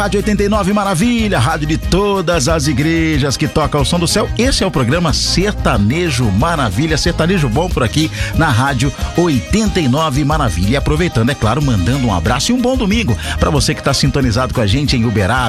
Rádio 89 Maravilha, rádio de todas as igrejas que toca o som do céu. Esse é o programa Sertanejo Maravilha, sertanejo bom por aqui na rádio 89 Maravilha. E aproveitando, é claro, mandando um abraço e um bom domingo para você que está sintonizado com a gente em Uberaba,